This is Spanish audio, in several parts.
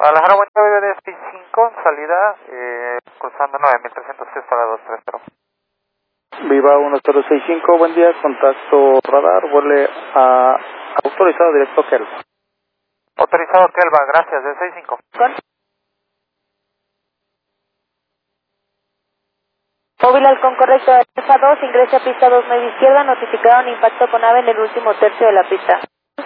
Guadalajara, buen día, de 65, salida, cruzando 9306 para 230. Viva 1065, buen día, contacto radar, vuele a autorizado directo Kelva. Autorizado Kelva, gracias, de 65. ¿Con? Móvil Halcón correcto, Alfa 2, ingresa a pista 2 media izquierda, notificaron impacto con ave en el último tercio de la pista.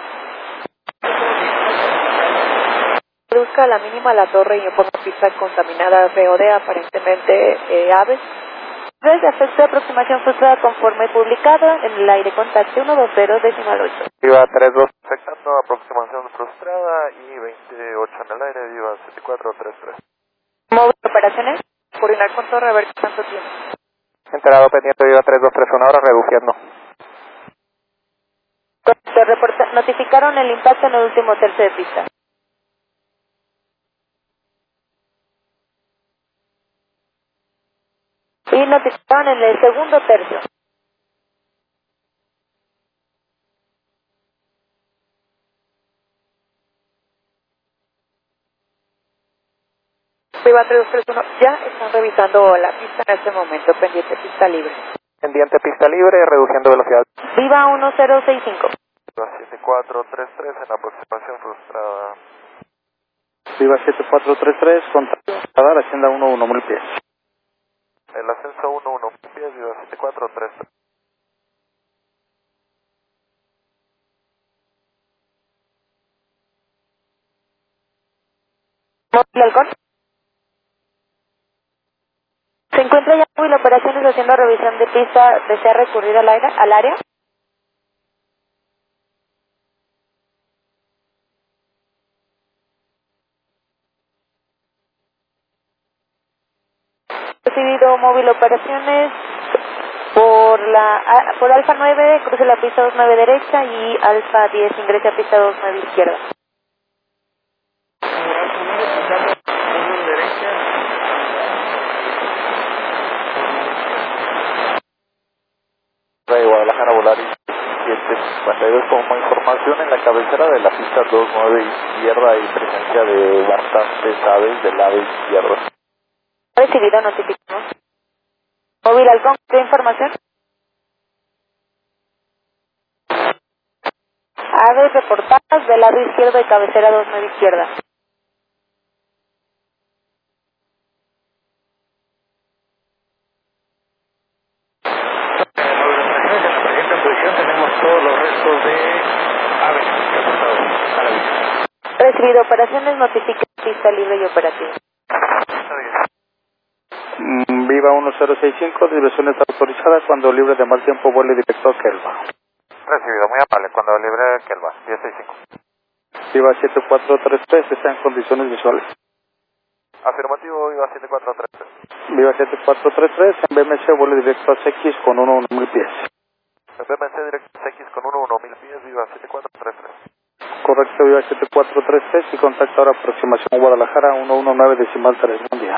Reduzca a la mínima la torre y informa pista contaminada, rodea aparentemente aves. Desde efecto de aproximación frustrada conforme publicado en el aire contacto 120.8. Viva 32, afectando aproximación frustrada y 28 en el aire, viva 7433. Móvil operaciones, coordinar con torre a ver cuánto tiene. Enterado pendiente, viva 3231, ahora reduciendo. Notificaron el impacto en el último tercio de pista. Y notificaron en el segundo tercio. Viva 3231, ya están revisando la pista en este momento, pendiente pista libre. Pendiente pista libre, reduciendo velocidad. Viva 1065. Viva 7433 en aproximación frustrada. Viva 7433, contacto radar, Hacienda 11.000 pies. El ascenso 11 pies, viva 7433. Móvil Halcón. Se encuentra ya móvil operaciones haciendo revisión de pista. ¿Desea recurrir al área? Recibido móvil operaciones por Alfa 9, cruce la pista 29 derecha y Alfa 10 ingrese a pista 29 izquierda. De Guadalajara, Volaris 752, como información en la cabecera de la pista 29 izquierda hay presencia de bastantes aves del lado izquierdo. Recibido, notificamos. Móvil Halcón, ¿qué información? Aves reportadas del lado izquierdo de cabecera 29 izquierda. En la presente posición tenemos todos los restos de aves reportados a la vista. Recibido, operaciones, notifica pista libre y operativa. Viva 1065, direcciones autorizadas, cuando libre de mal tiempo vuele directo a Kelva. Recibido, muy amable, cuando libre Kelva, 1065. Viva 7433, está en condiciones visuales. Afirmativo, viva 7433. Viva 7433, en BMC vuele directo a CX con 11.000 pies. BMC directo X con 1000 pies, viva 7433. Correcto, Viva 7433 y contacta ahora aproximación Guadalajara 119.3. Buen día.